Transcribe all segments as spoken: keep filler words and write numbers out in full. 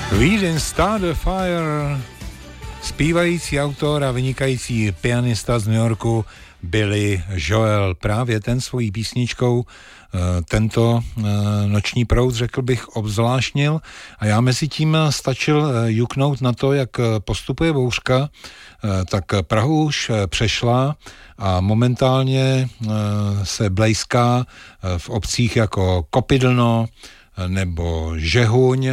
We didn't start a fire. Zpívající autor a vynikající pianista z New Yorku Billy Joel. Právě ten svojí písničkou tento noční proud, řekl bych, obzvláštnil a já mezi tím stačil juknout na to, jak postupuje bouřka, tak Prahu už přešla a momentálně se blejská v obcích jako Kopidlno nebo Žehuň,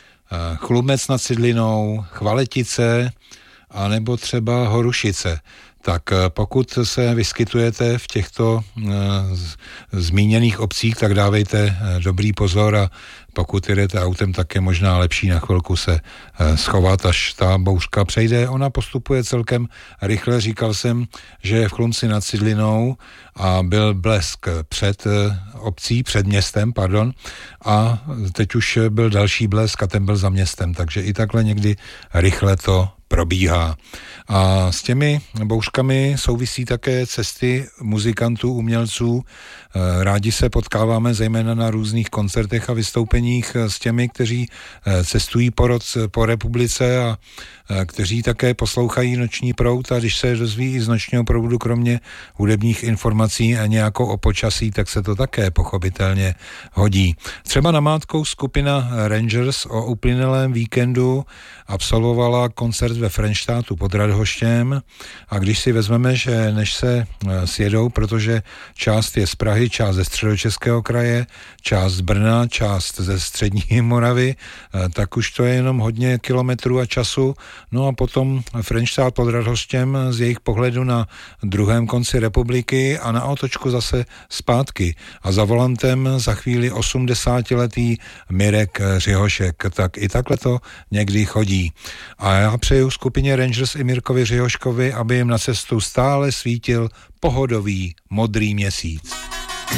Chlumec nad Cidlinou, Chvaletice a nebo třeba Horušice. Tak pokud se vyskytujete v těchto e, z, zmíněných obcích, tak dávejte dobrý pozor a pokud jedete autem, tak je možná lepší na chvilku se e, schovat, až ta bouřka přejde. Ona postupuje celkem rychle. Říkal jsem, že je v Chlumci nad Cidlinou a byl blesk před e, obcí, před městem, pardon, a teď už byl další blesk a ten byl za městem, takže i takhle někdy rychle to probíhá. A s těmi bouřkami souvisí také cesty muzikantů, umělců. Rádi se potkáváme zejména na různých koncertech a vystoupeních s těmi, kteří cestují po, roc, po republice a kteří také poslouchají Noční proud a když se dozví i z Nočního proudu kromě hudebních informací a nějakou o počasí, tak se to také pochopitelně hodí. Třeba namátkou skupina Rangers o uplynulém víkendu absolvovala koncert ve Frenštátu pod Radhoštěm a když si vezmeme, že než se sjedou, protože část je z Prahy, část ze Středočeského kraje, část z Brna, část ze Střední Moravy, tak už to je jenom hodně kilometrů a času. No a potom Frenštát pod Radhoštěm z jejich pohledu na druhém konci republiky a na otočku zase zpátky. A za volantem za chvíli osmdesátiletý Mirek Řihošek. Tak i takhle to někdy chodí. A já přeju skupině Rangers i Mirkovi Řihoškovi, aby jim na cestu stále svítil pohodový modrý měsíc.